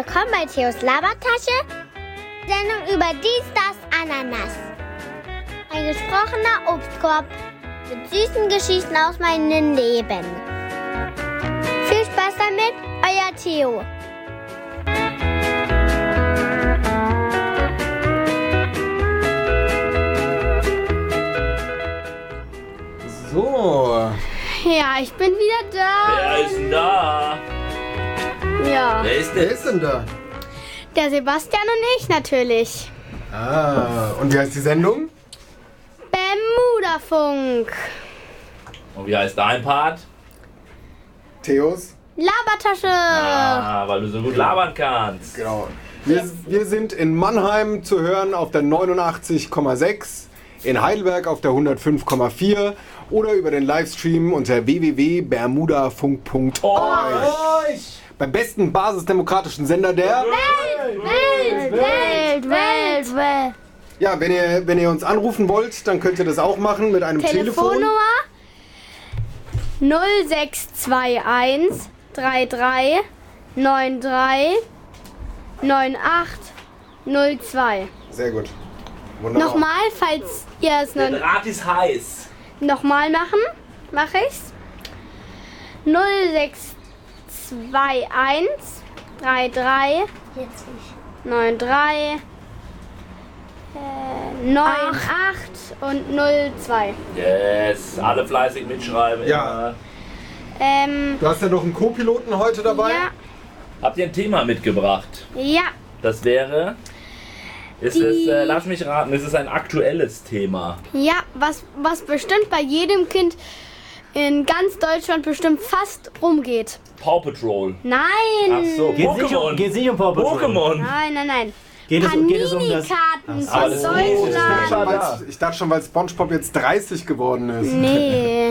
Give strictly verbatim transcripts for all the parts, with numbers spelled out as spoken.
willkommen bei Theos Labertasche, Sendung über dies, das, Ananas. Ein gesprochener Obstkorb mit süßen Geschichten aus meinem Leben. Viel Spaß damit, euer Theo. So. Ja, ich bin wieder da. Wer ist denn da? Ja. Wer ist Wer denn? ist denn da? Der Sebastian und ich natürlich. Ah, und wie heißt die Sendung? Bermuda-Funk. Und wie heißt dein Part? Theos. Labertasche. Ah, weil du so gut labern kannst. Genau. Wir, wir sind in Mannheim zu hören auf der neunundachtzig Komma sechs, in Heidelberg auf der hundertfünf Komma vier oder über den Livestream unter w w w punkt bermudafunk punkt org. Beim besten basisdemokratischen Sender der Welt, Welt, Welt, Welt, Welt. Ja, wenn ihr, wenn ihr uns anrufen wollt, dann könnt ihr das auch machen mit einem Telefon. Telefonnummer null sechs zwei eins drei drei neun drei neun acht null zwei. Sehr gut. Wunderbar. Nochmal, falls ihr es Der noch Draht ist heiß. nochmal machen, mache ich's. null sechs zwei eins drei drei neun drei neun acht und null zwei. Yes, alle fleißig mitschreiben. Ja. immer. Ähm, Du hast ja noch einen Co-Piloten heute dabei. ja, Habt ihr ein Thema mitgebracht? ja, Das wäre... Ist Die- es, äh, lass mich raten, ist es ein aktuelles Thema? ja, was, was bestimmt bei jedem Kind in ganz Deutschland bestimmt fast rumgeht. Paw Patrol. Nein! Ach so, Geht's nicht um, Pokémon. geht's nicht um Paw Patrol? Pokémon. Nein, nein, nein. Geht es, geht es um das... Panini-Karten Aber von das ist- Ich dachte, Deutschland. schon, weil's- ich dachte schon, weil SpongeBob jetzt dreißig geworden ist. Nee.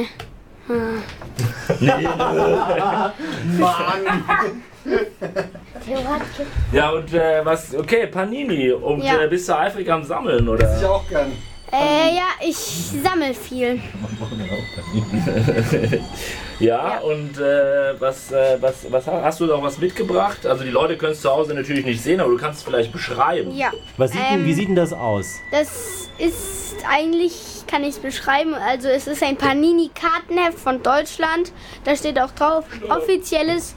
Ja, und äh, was, okay, Panini. Und Ja. äh, bist du eifrig am Sammeln, oder? Ich auch gern. Äh, ja, ich sammel viel. Ja, und äh, was, äh, was, was ha- hast du noch was mitgebracht? Also die Leute können es zu Hause natürlich nicht sehen, aber du kannst es vielleicht beschreiben. Ja. Was sieht denn, Ähm, wie sieht denn das aus? Das ist eigentlich, kann ich es beschreiben, also es ist ein Panini-Kartenheft von Deutschland. Da steht auch drauf, offizielles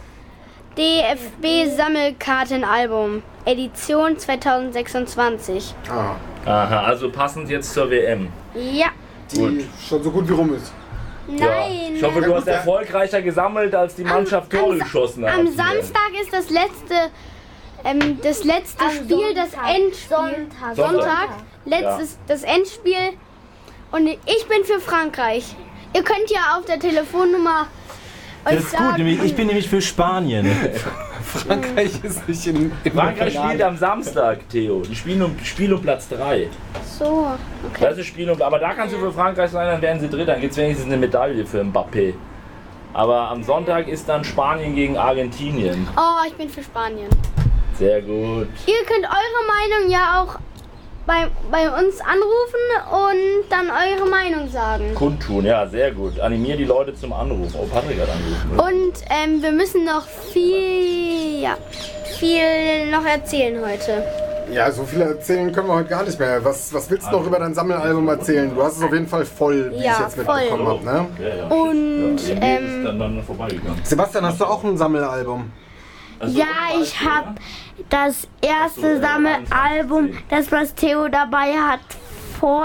D F B-Sammelkartenalbum, Edition zwanzig sechsundzwanzig. Ah, Aha, also passend jetzt zur W M. Ja, die Gut. schon so gut wie rum ist. Ja. nein. Ich hoffe, du hast Ja. erfolgreicher gesammelt, als die Mannschaft Tore Sa- geschossen hat. Am Samstag ist das letzte, ähm, das letzte Am Spiel, das Sonntag. Endspiel. Sonntag. Sonntag, letztes, das Endspiel. Und ich bin für Frankreich. Ihr könnt ja auf der Telefonnummer euch Das ist sagen. gut, nämlich, ich bin nämlich für Spanien. Frankreich ist nicht in, in Frankreich der spielt am Samstag, Theo. Die spielen um, spielen um Platz drei. So, okay. Das ist Spiel um, aber da kannst du für Frankreich sein, dann werden sie Dritter. Dann gibt es wenigstens eine Medaille für Mbappé. Aber am Sonntag ist dann Spanien gegen Argentinien. Oh, ich bin für Spanien. Sehr gut. Ihr könnt eure Meinung ja auch bei, bei uns anrufen und dann eure Meinung sagen. Kundtun, ja, sehr gut. Animier die Leute zum Anruf. Oh, Patrick hat angerufen. oder? Und ähm, wir müssen noch viel, ja, viel noch erzählen heute. Ja, so viel erzählen können wir heute gar nicht mehr. Was, was willst du noch über dein Sammelalbum erzählen? Du hast es auf jeden Fall voll, wie Ja, ich jetzt voll. mitbekommen habe. Ne? Ja, ja. Und, ja, irgendwie ähm, ist es dann, dann vorbeigegangen. Sebastian, hast du auch ein Sammelalbum? Also, Ja, ich habe das erste Sammelalbum, das was Theo dabei hat, voll.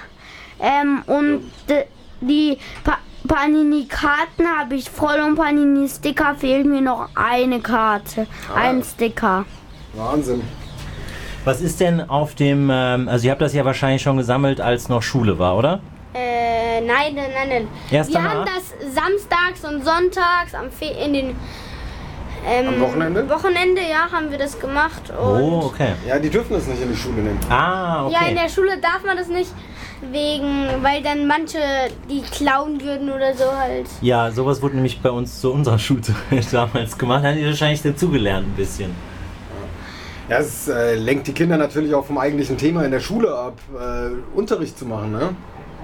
Ähm, und d- die pa Panini-Karten habe ich voll und Panini-Sticker fehlt mir noch eine Karte, ein Sticker. Wahnsinn. Was ist denn auf dem, ähm, also ihr habt das ja wahrscheinlich schon gesammelt, als noch Schule war, oder? Äh, nein, nein, nein, nein. Erst Wir danach? haben das samstags und sonntags am Fe in den ähm, Am Wochenende? Wochenende, ja, haben wir das gemacht. Und Oh, okay. Ja, die dürfen es nicht in die Schule nehmen. Ah, ja, in okay. der Schule darf man das nicht, wegen, weil dann manche die klauen würden oder so halt. Ja, sowas wurde nämlich bei uns zu unserer Schulzeit damals gemacht. Da haben die wahrscheinlich dazugelernt ein bisschen. Ja, es äh, lenkt die Kinder natürlich auch vom eigentlichen Thema in der Schule ab, äh, Unterricht zu machen, ne?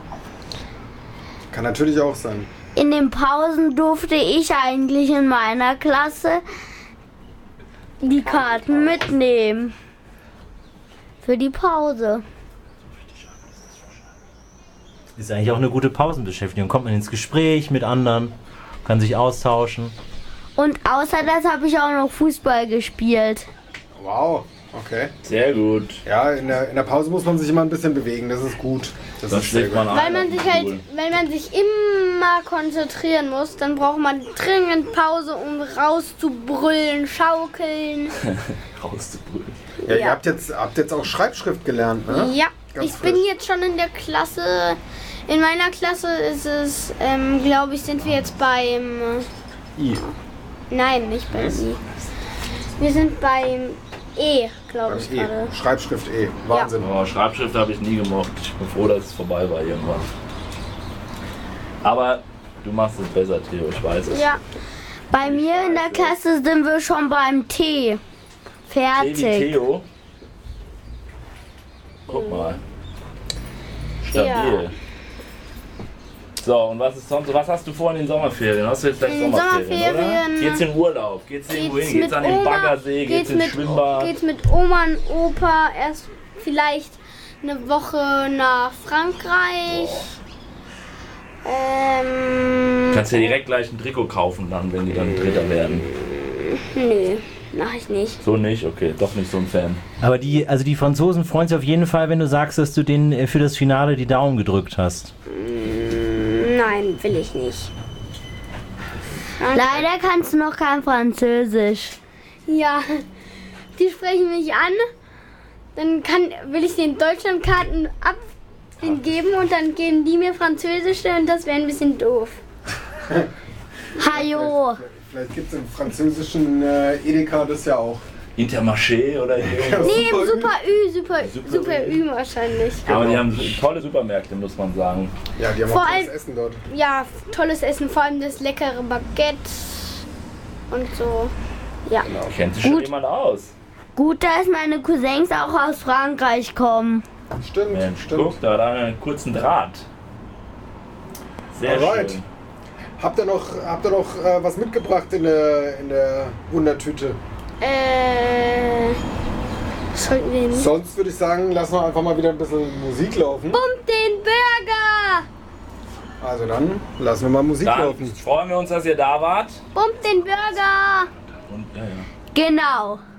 Kann natürlich auch sein. In den Pausen durfte ich eigentlich in meiner Klasse die Karten mitnehmen. Für die Pause. Ist eigentlich auch eine gute Pausenbeschäftigung. Kommt man ins Gespräch mit anderen, kann sich austauschen. Und außer das habe ich auch noch Fußball gespielt. Wow, okay. Sehr gut. Ja, in der, in der Pause muss man sich immer ein bisschen bewegen, das ist gut. Das, Das ist sehr schlägt gut. man Weil ein man auf sich den halt, Stuhl. wenn man sich immer konzentrieren muss, dann braucht man dringend Pause, um rauszubrüllen, schaukeln. Rauszubrüllen. Ja, ihr Ja. habt jetzt, habt jetzt auch Schreibschrift gelernt, ne? Ja, Ganz ich bin frisch. jetzt schon in der Klasse. In meiner Klasse ist es, ähm, glaube ich, sind wir jetzt beim. I. Nein, nicht beim Was? I. Wir sind beim E, glaube Beim ich E. gerade. Schreibschrift E. Wahnsinn. Oh, Schreibschrift habe ich nie gemocht. Ich bin froh, dass es vorbei war irgendwann. Aber du machst es besser, Theo, ich weiß es. Ja, Bei mir in der Klasse sind wir schon beim T. Theo wie Fertig. Theo. Guck mal. Stabil. Ja. So, und was ist sonst? Was hast du vor in den Sommerferien? Hast du jetzt gleich In den Sommerferien, Sommerferien oder? Geht's in Urlaub? Geht's irgendwo hin? geht's Geht's mit an den Oma, Baggersee? Geht's, geht's ins mit, Schwimmbad? geht's mit Oma und Opa erst vielleicht eine Woche nach Frankreich. Ähm, Kannst dir direkt gleich ein Trikot kaufen dann, wenn die dann Dritter werden. nee, mach ich nicht. So nicht? Okay, doch nicht so ein Fan. Aber die, also die Franzosen freuen sich auf jeden Fall, wenn du sagst, dass du denen äh, für das Finale die Daumen gedrückt hast. Nein, will ich nicht. Leider kannst du noch kein Französisch. Ja, die sprechen mich an. Dann kann, will ich den Deutschlandkarten abgeben und dann geben die mir Französische und das wäre ein bisschen doof. Hajo. Vielleicht gibt es im französischen äh, Edeka das ja auch. Intermarché oder irgendwas. Nee, im Super Super Ü, Super, Super Super Ü. Ü wahrscheinlich. Aber die haben tolle Supermärkte, muss man sagen. Ja, die haben Vor auch tolles allem- Essen dort. Ja, tolles Essen, vor allem das leckere Baguette und so. Ja. Kennt sich schon Gut. jemand aus? Gut, dass meine Cousins auch aus Frankreich kommen. Stimmt, Mensch, stimmt. guck, da hat er einen kurzen Draht. Sehr Alright. schön. Habt ihr noch, habt ihr noch äh, was mitgebracht in der, in der Wundertüte? Äh. Was sollten wir denn? Sonst würde ich sagen, lassen wir einfach mal wieder ein bisschen Musik laufen. Pumpt den Burger! Also dann lassen wir mal Musik Dann laufen. freuen wir uns, dass ihr da wart. Pumpt den Burger! Und, ja, ja. Genau.